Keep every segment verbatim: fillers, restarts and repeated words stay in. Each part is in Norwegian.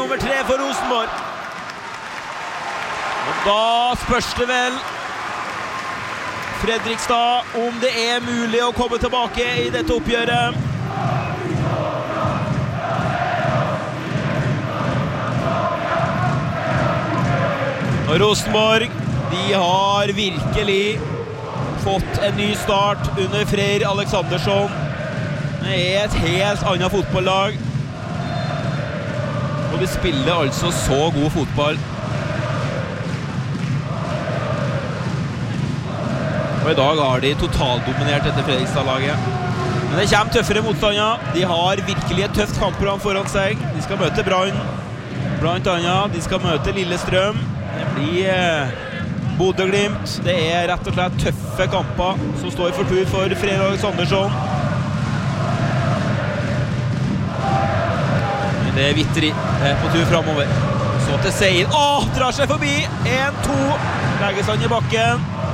nummer tre for Rosenborg. Og da spørs det vel Fredrikstad om det er mulig å komme tilbake i dette oppgjøret. Og Rosenborg, de har virkelig fått en ny start under Freyr Alexandersson. Det er et helt annet fotballag. Og de spiller altså så god fotball. Og i dag har de totaldominert dette Fredrikstad-laget. Men det kommer tøffere motstander. De har virkelig et tøft kampprogram foran seg. De skal møte Brann, blant annet. De skal møte Lillestrøm. Det blir eh, Bodø-Glimt. Det er rett og slett tøffe kamper som står for tur for Freyr Alexandersson. Men det er Vitteri eh, på tur fremover. Så til Seir. Åh, drar seg forbi. en to. Legges han i bakken.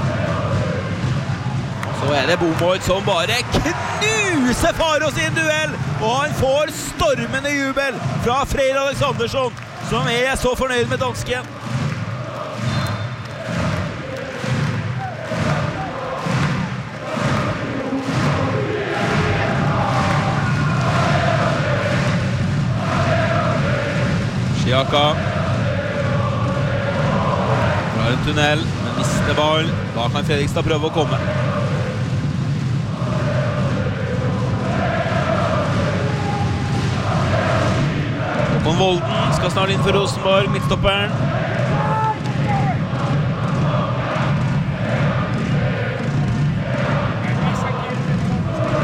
Så er det Bomoid som bare knuser Faros i en duell. Og han får stormende jubel fra Freyr Alexandersson, som er så fornøyd med dansken. Skiaka drar en tunnel, men mister ball. Da kan Fredrikstad prøve å komme. Håkon Volden skal snart inn for Rosenborg, midtstopperen.